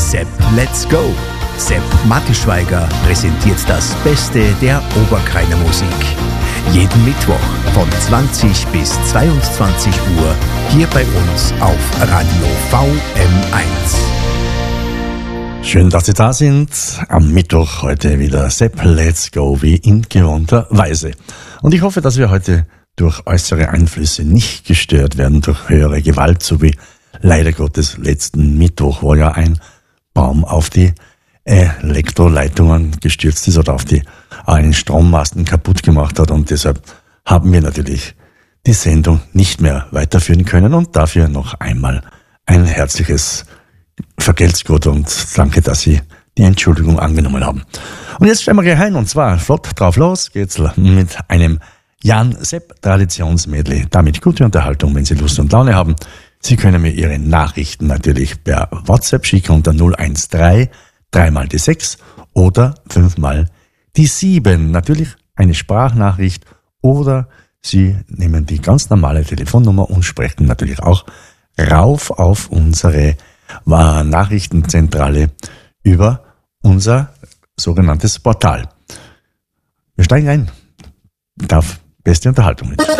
Sepp, let's go! Sepp Mattischweiger präsentiert das Beste der Oberkreiner Musik. Jeden Mittwoch von 20 bis 22 Uhr hier bei uns auf Radio VM1. Schön, dass Sie da sind. Am Mittwoch heute wieder Sepp, let's go, wie in gewohnter Weise. Und ich hoffe, dass wir heute durch äußere Einflüsse nicht gestört werden, durch höhere Gewalt, so wie leider Gottes letzten Mittwoch, wo ja ein Baum auf die Elektroleitungen gestürzt ist oder auf einen Strommasten kaputt gemacht hat, und deshalb haben wir natürlich die Sendung nicht mehr weiterführen können, und dafür noch einmal ein herzliches Vergelt's Gott und danke, dass Sie die Entschuldigung angenommen haben. Und jetzt stellen wir gleich ein, und zwar flott drauf los geht's mit einem Jan-Sepp-Traditionsmedley. Damit gute Unterhaltung, wenn Sie Lust und Laune haben. Sie können mir Ihre Nachrichten natürlich per WhatsApp schicken unter 013 3 mal die 6 oder 5 mal die 7. Natürlich eine Sprachnachricht, oder Sie nehmen die ganz normale Telefonnummer und sprechen natürlich auch rauf auf unsere Nachrichtenzentrale über unser sogenanntes Portal. Wir steigen ein. Beste Unterhaltung mit.